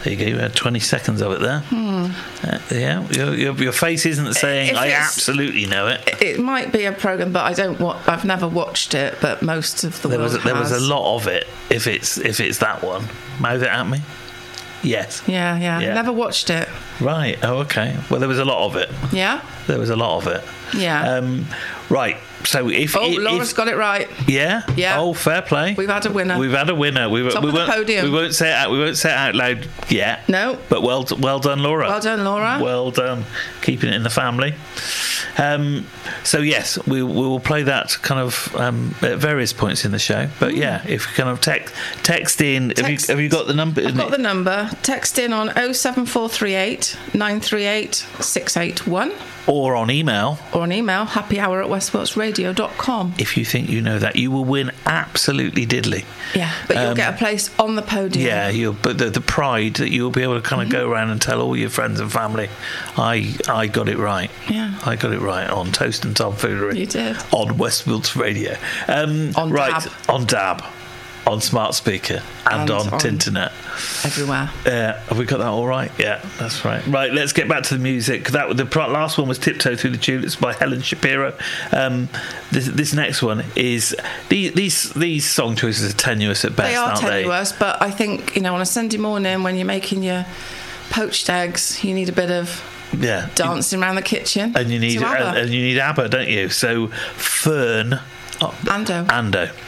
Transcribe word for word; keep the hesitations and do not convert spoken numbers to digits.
There you go. You had twenty seconds of it there. Hmm. Uh, yeah, your, your, your face isn't saying If I it's- absolutely know it. It might be a program, but I don't. Wa- I've never watched it, but most of the There world was a, there was a has. lot of it. If it's if it's that one, mouth it at me. Yes. Yeah, yeah, Yeah. Never watched it. Right. Oh, okay. Well, there was a lot of it. Yeah, There was a lot of it. yeah. Um, right. So if oh, if, Laura's if, got it right. yeah, Yeah. Oh, fair play. We've had a winner. We've had a winner. We, Top we of the won't. podium. We won't say it out. We won't say it out loud yet. No. But well, well done, Laura. Well done, Laura. Well done, keeping it in the family. Um, so yes, we, we will play that kind of um, at various points in the show. But yeah, if you kind of text text in, have you, Text- have you got the number? I've got the number. Text in on oh seven four three eight, nine three eight, six eight one or on email. or an email, happy hour at west wilts radio dot com. If you think you know that, you will win absolutely diddly. Yeah, but you'll Um, get a place on the podium. Yeah, you. But the, the pride that you'll be able to kind of Mm-hmm. go around and tell all your friends and family, I I got it right. Yeah. I got it right on Toast and Tomfoolery. You did. On West Wilts Radio. Um, On right, Dab. on Dab, on Smart Speaker, and, And on, on- Tinternet. Everywhere. Uh, have we got that all right? Yeah, that's right. Right, let's get back to the music. That the pr- last one was "Tiptoe Through the Tulips" by Helen Shapiro. Um, this, this next one is these these these song choices are tenuous at best, They are aren't tenuous, but I think, you know, on a Sunday morning when you're making your poached eggs, you need a bit of they? Yeah, dancing around the kitchen. and you need to and, ABBA. and you need ABBA, don't you? So Fern, oh, Ando. Ando.